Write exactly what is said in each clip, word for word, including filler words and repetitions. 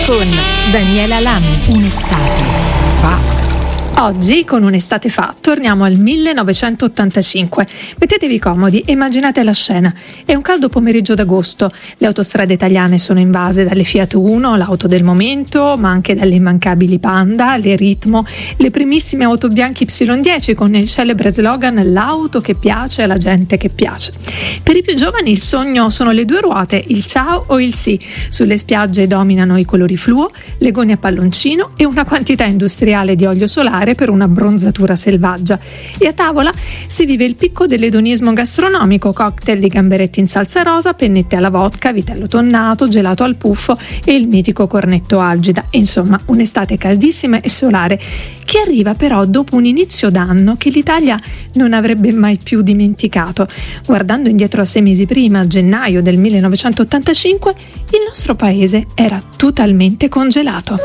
con Daniela Lami. Un'estate fa. Oggi, con Un'estate fa, torniamo al millenovecentottantacinque. Mettetevi comodi e immaginate la scena. È un caldo pomeriggio d'agosto. Le autostrade italiane sono invase dalle Fiat Uno, l'auto del momento, ma anche dalle immancabili Panda, le Ritmo, le primissime auto bianche Y dieci con il celebre slogan "l'auto che piace alla gente che piace". Per i più giovani il sogno sono le due ruote, il ciao o il sì. Sulle spiagge dominano i colori fluo, le gone a palloncino e una quantità industriale di olio solare per una bronzatura selvaggia. E a tavola si vive il picco dell'edonismo gastronomico: cocktail di gamberetti in salsa rosa, pennette alla vodka, vitello tonnato, gelato al puffo e il mitico cornetto algida. Insomma, un'estate caldissima e solare che arriva però dopo un inizio d'anno che l'Italia non avrebbe mai più dimenticato. Guardando indietro a sei mesi prima, a gennaio del millenovecentottantacinque, il nostro paese era totalmente congelato.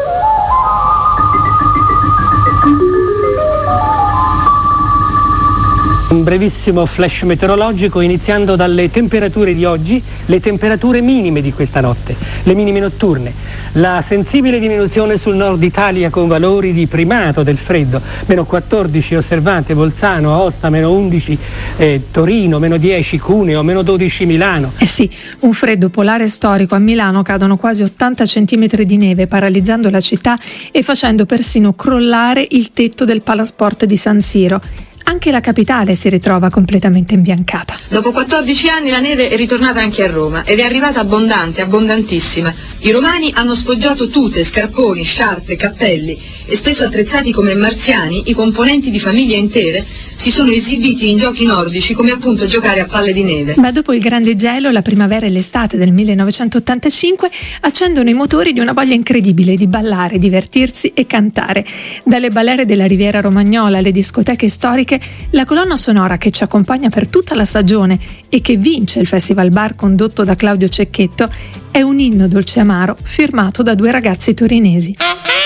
Un brevissimo flash meteorologico, iniziando dalle temperature di oggi, le temperature minime di questa notte, le minime notturne. La sensibile diminuzione sul nord Italia con valori di primato del freddo, meno quattordici osservate Bolzano, Aosta, meno undici eh, Torino, meno dieci Cuneo, meno dodici Milano. Eh sì, un freddo polare storico. A Milano cadono quasi ottanta centimetri di neve, paralizzando la città e facendo persino crollare il tetto del Palasport di San Siro. Anche la capitale si ritrova completamente imbiancata. Dopo quattordici anni la neve è ritornata anche a Roma ed è arrivata abbondante, abbondantissima. I romani hanno sfoggiato tute, scarponi, sciarpe, cappelli e, spesso attrezzati come marziani, i componenti di famiglie intere si sono esibiti in giochi nordici, come appunto giocare a palle di neve. Ma dopo il grande gelo, la primavera e l'estate del millenovecentottantacinque accendono i motori di una voglia incredibile di ballare, divertirsi e cantare. Dalle balere della Riviera Romagnola alle discoteche storiche, la colonna sonora che ci accompagna per tutta la stagione e che vince il Festival Bar condotto da Claudio Cecchetto è un inno dolce amaro firmato da due ragazzi torinesi.